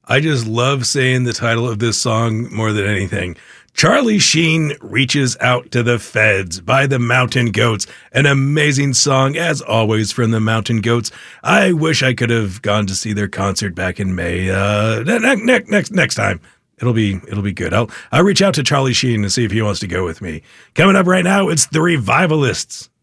I just love saying the title of this song more than anything. Charlie Sheen Reaches Out to the Feds by the Mountain Goats. An amazing song, as always, from the Mountain Goats. I wish I could have gone to see their concert back in May. Next time. It'll be good. I'll reach out to Charlie Sheen and see if he wants to go with me. Coming up right now, it's The Revivalists.